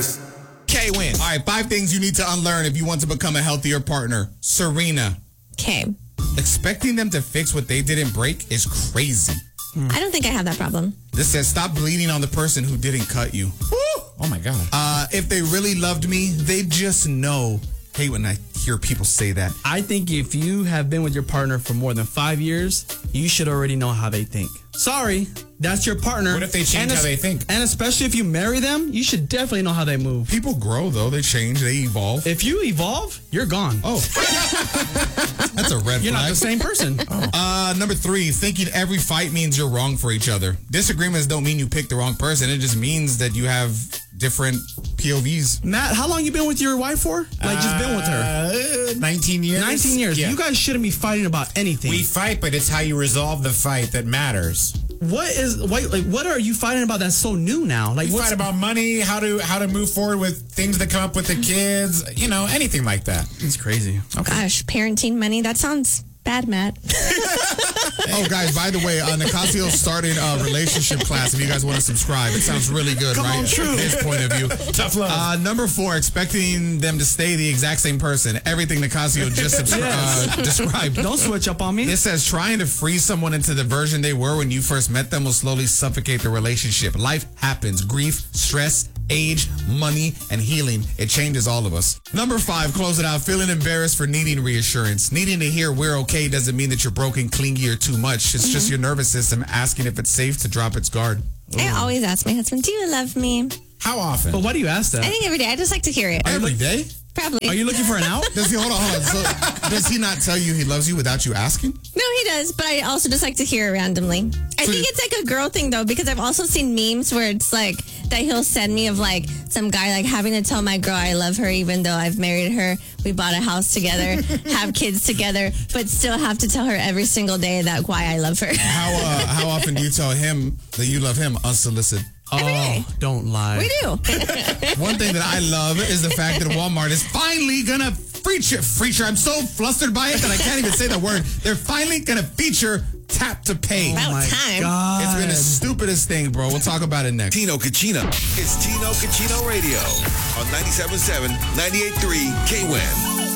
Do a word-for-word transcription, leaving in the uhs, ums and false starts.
guys. K-Win. All right, five things you need to unlearn if you want to become a healthier partner. Serena. Okay. Expecting them to fix what they didn't break is crazy. I don't think I have that problem. This says, stop bleeding on the person who didn't cut you. Woo! Oh, my God. Uh, if they really loved me, they just know. Hate when I hear people say that. I think if you have been with your partner for more than five years, you should already know how they think. Sorry, that's your partner. What if they change and how they think? And especially if you marry them, you should definitely know how they move. People grow, though. They change. They evolve. If you evolve, you're gone. Oh. That's a red You're flag. not the same person. Oh. Uh, number three, thinking every fight means you're wrong for each other. Disagreements don't mean you picked the wrong person. It just means that you have different P O Vs. Matt, how long you been with your wife for? Like, just been with her? Uh, nineteen years. nineteen years. Yeah. You guys shouldn't be fighting about anything. We fight, but it's how you resolve the fight that matters. What is what? Like, what are you fighting about that's so new now? Like, We what's fight about money, how to how to move forward with things that come up with the kids, you know, anything like that. It's crazy. Gosh, parenting money. That sounds bad, Matt. Oh, guys, by the way, uh, Nicasio started a relationship class if you guys want to subscribe. It sounds really good, Come right? on, true. From his point of view. Tough love. Uh, number four, expecting them to stay the exact same person. Everything Nicasio just subscri- Yes. uh, described. Don't switch up on me. It says trying to freeze someone into the version they were when you first met them will slowly suffocate the relationship. Life happens. Grief, stress, age, money, and healing. It changes all of us. Number five, close it out. Feeling embarrassed for needing reassurance. Needing to hear we're okay doesn't mean that you're broken, clingy, or too much. It's just your nervous system asking if it's safe to drop its guard. I always ask my husband, do you love me? How often? But why do you ask I that? think every day. I just like to hear it. Every day? Probably. Are you looking for an out? Does he, hold on, hold on. So, does he not tell you he loves you without you asking? No, he does, but I also just like to hear it randomly. I So think you- it's like a girl thing, though, because I've also seen memes where it's like that he'll send me of like some guy like having to tell my girl I love her even though I've married her. We bought a house together, have kids together, but still have to tell her every single day that why I love her. How uh, how often do you tell him that you love him unsolicited? Every day. Oh, don't lie. We do. One thing that I love is the fact that Walmart is finally gonna feature. Feature. I'm so flustered by it that I can't even say the word. They're finally gonna feature tap to pay. About my time. God. It's been the stupidest thing, bro. We'll talk about it next. Tino Kachina. It's Tino Kachino Radio on ninety-seven point seven, ninety-eight point three K W A N.